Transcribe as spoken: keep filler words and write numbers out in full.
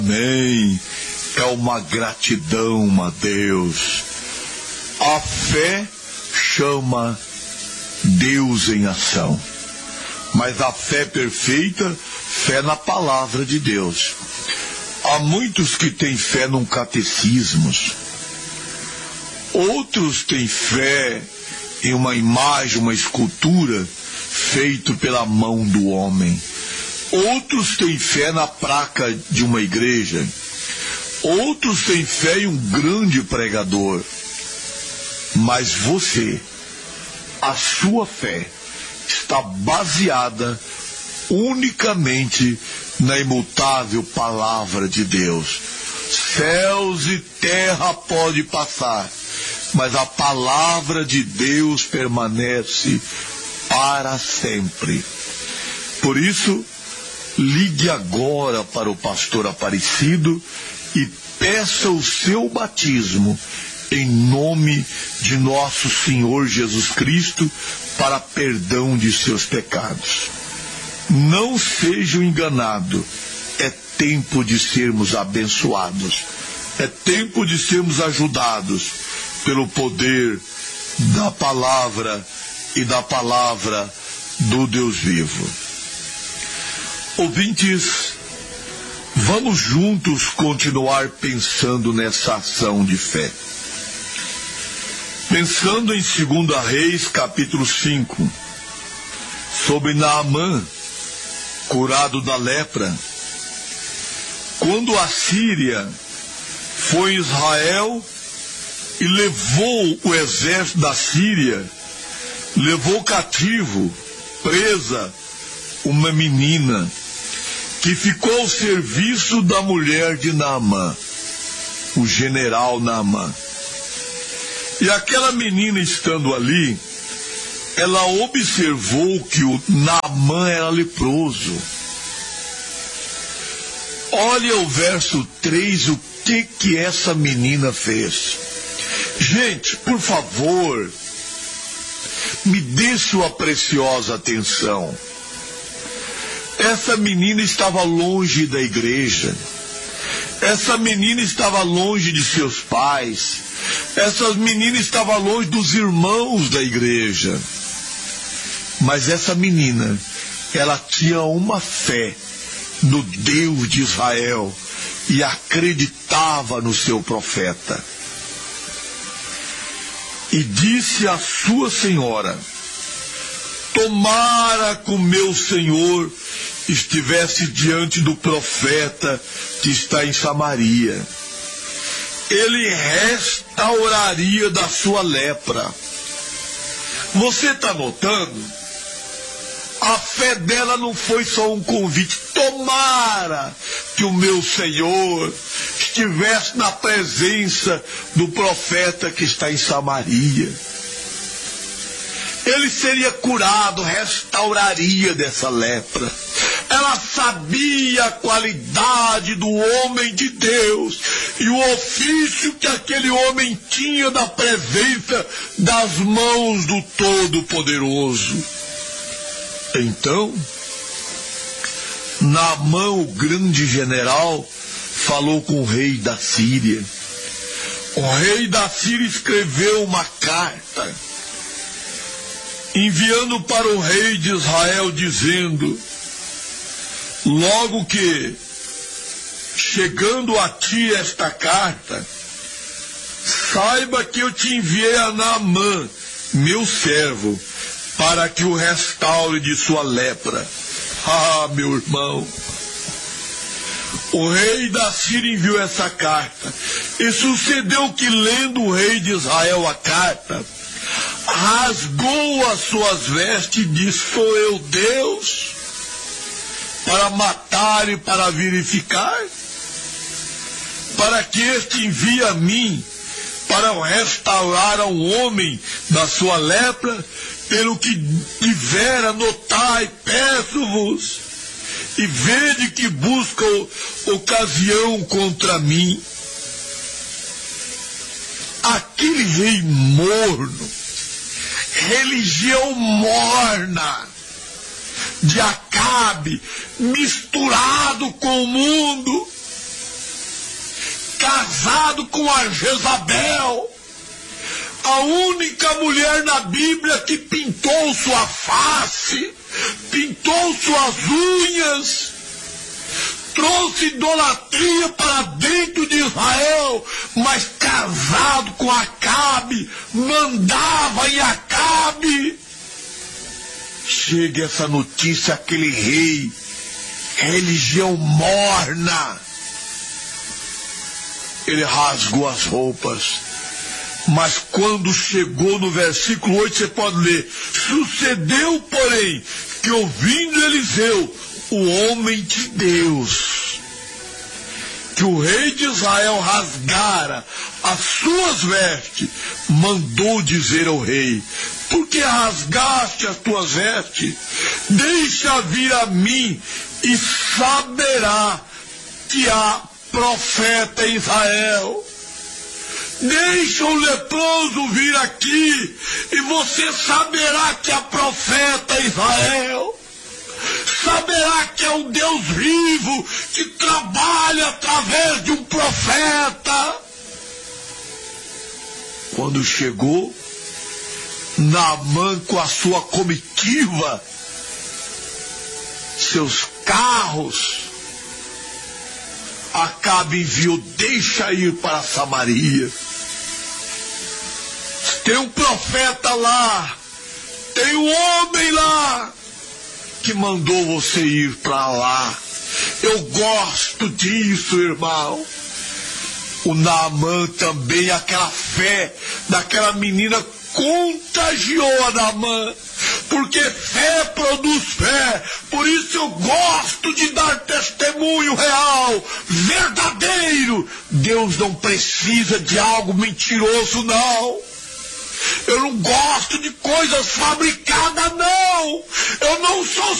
Amém. É uma gratidão a Deus. A fé chama Deus em ação. Mas a fé perfeita, fé na palavra de Deus. Há muitos que têm fé num catecismo. Outros têm fé em uma imagem, uma escultura feito pela mão do homem. Outros têm fé na placa de uma igreja. Outros têm fé em um grande pregador. Mas você, a sua fé está baseada unicamente na imutável palavra de Deus. Céus e terra podem passar, mas a palavra de Deus permanece para sempre. Por isso, ligue agora para o pastor Aparecido e peça o seu batismo em nome de nosso Senhor Jesus Cristo para perdão de seus pecados. Não seja enganado. É tempo de sermos abençoados. É tempo de sermos ajudados pelo poder da palavra e da palavra do Deus vivo. Ouvintes, vamos juntos continuar pensando nessa ação de fé. Pensando em Segunda Reis, capítulo cinco, sobre Naamã, curado da lepra. Quando a Síria foi em Israel e levou o exército da Síria, levou cativo, presa, uma menina que ficou ao serviço da mulher de Naamã, o general Naamã. E aquela menina estando ali, ela observou que o Naamã era leproso. Olha o verso três, o que que essa menina fez. Gente, por favor, me dê sua preciosa atenção. Essa menina estava longe da igreja. Essa menina estava longe de seus pais. Essa menina estava longe dos irmãos da igreja. Mas essa menina, ela tinha uma fé no Deus de Israel e acreditava no seu profeta. E disse à sua senhora: tomara que o meu senhor estivesse diante do profeta que está em Samaria. Ele restauraria da sua lepra. Você está notando? A fé dela não foi só um convite. Tomara que o meu Senhor estivesse na presença do profeta que está em Samaria. Ele seria curado, restauraria dessa lepra. Ela sabia a qualidade do homem de Deus e o ofício que aquele homem tinha da presença das mãos do Todo-Poderoso. Então, Naamã, o grande general, falou com o rei da Síria. O rei da Síria escreveu uma carta, enviando para o rei de Israel, dizendo: logo que, chegando a ti esta carta, saiba que eu te enviei a Naamã, meu servo, para que o restaure de sua lepra. Ah, meu irmão, o rei da Síria enviou essa carta, e sucedeu que, lendo o rei de Israel a carta, rasgou as suas vestes e disse: sou eu Deus para matar e para verificar? Para que este envie a mim para restaurar a um homem da sua lepra? Pelo que tivera, notai, peço-vos, e vede que busca ocasião contra mim. Aquele rei morno, religião morna de Acabe, misturado com o mundo, casado com a Jezabel, a única mulher na Bíblia que pintou sua face, pintou suas unhas, trouxe idolatria para dentro de Israel, mas casado com Acabe, mandava em Acabe. Chega essa notícia àquele rei, religião morna. Ele rasgou as roupas. Mas quando chegou no versículo oito, você pode ler: sucedeu, porém, que ouvindo Eliseu, o homem de Deus, que o rei de Israel rasgara as suas vestes, mandou dizer ao rei: por que rasgaste as tuas vestes? Deixa vir a mim, e saberá que há profeta em Israel. Deixa o leproso vir aqui, e você saberá que há profeta em Israel. Saberá que é o Deus vivo que trabalha através de um profeta. Quando chegou, Naamã com a sua comitiva, seus carros, Acabe enviou: deixa ir para Samaria. Tem um profeta lá, tem um homem lá que mandou você ir para lá. Eu gosto disso, irmão. O Naamã também, aquela fé daquela menina contagiou a Naamã, porque fé produz fé. Por isso eu gosto de dar testemunho real, verdadeiro. Deus não precisa de algo mentiroso, não. Eu não gosto de coisas fabricadas, não. Eu não sou